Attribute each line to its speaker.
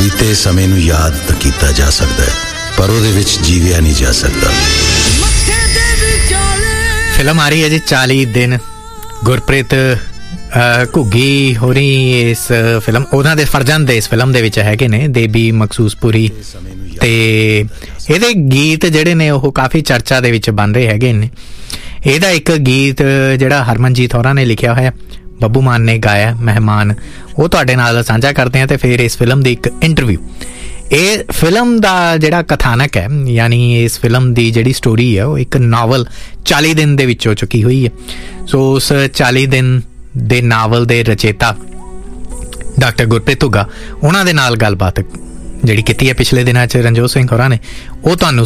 Speaker 1: ਬੀਤੇ ਸਮੇਂ ਨੂੰ ਯਾਦ ਤਾਂ ਕੀਤਾ ਜਾ ਸਕਦਾ ਹੈ, ਪਰ ਉਹਦੇ ਵਿੱਚ ਜੀਵਿਆ ਨਹੀਂ ਜਾ ਸਕਦਾ।
Speaker 2: ਫਿਲਮ ਆ ਰਹੀ ਹੈ ਜੀ 40 ਦਿਨ। ਗੁਰਪ੍ਰੀਤ ਘੁੱਗੀ ਹੋਰੀ ਇਸ ਫਿਲਮ, ਉਹਨਾਂ ਦੇ ਫਰਜ਼ੰਦ ਇਸ ਫਿਲਮ ਦੇ ਵਿੱਚ ਹੈਗੇ ਨੇ, ਦੇਬੀ ਮਕਸੂਸਪੁਰੀ, ਤੇ ਇਹਦੇ ਗੀਤ ਜਿਹੜੇ ਨੇ ਉਹ ਕਾਫੀ ਚਰਚਾ ਦੇ ਵਿੱਚ ਬਣ ਰਹੇ ਹੈਗੇ ਨੇ। ਇਹਦਾ ਇੱਕ ਗੀਤ ਜਿਹੜਾ ਹਰਮਨਜੀਤ ਹੋਰਾਂ ਨੇ ਲਿਖਿਆ ਹੋਇਆ, ਬੱਬੂ ਮਾਨ ਨੇ ਗਾਇਆ, ਮਹਿਮਾਨ, ਉਹ ਤੁਹਾਡੇ ਨਾਲ ਸਾਂਝਾ ਕਰਦੇ ਹਾਂ। ਤੇ ਫਿਰ ਇਸ ਫਿਲਮ ਦੀ ਇੱਕ ਇੰਟਰਵਿਊ। ਇਹ ਫਿਲਮ ਦਾ ਜਿਹੜਾ ਕਥਾਨਕ ਹੈ, ਯਾਨੀ ਇਸ ਫਿਲਮ ਦੀ ਜਿਹੜੀ ਸਟੋਰੀ ਹੈ, ਉਹ ਇੱਕ ਨਾਵਲ 40 ਦਿਨ ਦੇ ਵਿੱਚੋਂ ਚੁੱਕੀ ਹੋਈ ਹੈ। ਸੋ ਉਸ 40 ਦਿਨ ਦੇ ਨਾਵਲ ਦੇ ਰਚੇਤਾ ਡਾਕਟਰ ਗੁਰਪ੍ਰੀਤ ਘੁੱਗਾ, ਉਹਨਾਂ ਦੇ ਨਾਲ ਗੱਲਬਾਤ ਜਿਹੜੀ ਕੀਤੀ ਹੈ ਪਿਛਲੇ ਦਿਨਾਂ 'ਚ ਰਣਜੋਤ ਸਿੰਘ ਹੋਰਾਂ ਨੇ, ਉਹ ਤੁਹਾਨੂੰ